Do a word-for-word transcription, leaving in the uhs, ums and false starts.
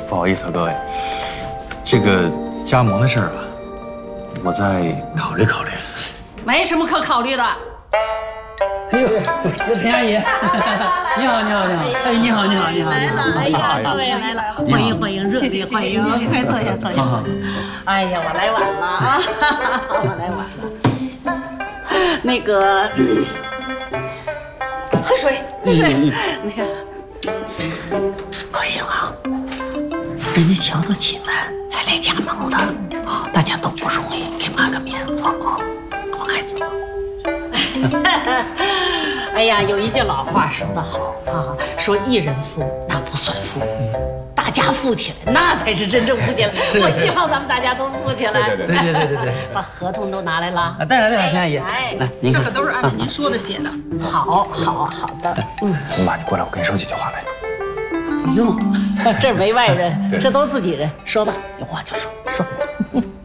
不好意思啊，各位，这个加盟的事儿啊，我再考虑考虑。 没什么可考虑的。 哎呦，这陈阿姨，你好，你好，你好，哎，你好，你好，你好， 来了，哎呀，诸位来了，欢迎欢迎，热烈欢迎，快坐下，坐下，坐下。哎呀，我来晚了啊，我来晚了。那个，喝水，喝水。那个，高兴啊！人家瞧得起咱，才来加盟的啊，大家都不容易，给妈个面子啊，好孩子。哎呀，有一句老话说得好啊，说一人富那不算富，大家富起来那才是真正富起来。我希望咱们大家都富起来。 对对对对对对对， 把合同都拿来了。 啊，带来带来，陈阿姨， 来， 来，您看， 这可都是按照您说的写的。 好，好，好的。嗯， 妈，你过来，我跟你说几句话来。 不用，这儿没外人，这都自己人。说吧，有话就说，说。